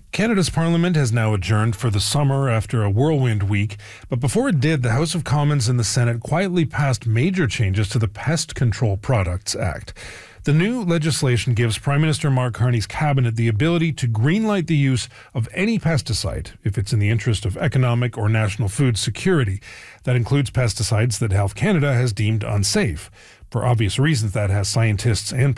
Canada's Parliament has now adjourned for the summer after a whirlwind week, but before it did, the House of Commons and the Senate quietly passed major changes to the Pest Control Products Act. The new legislation gives Prime Minister Mark Carney's cabinet the ability to greenlight the use of any pesticide if it's in the interest of economic or national food security. That includes pesticides that Health Canada has deemed unsafe. For obvious reasons, that has scientists and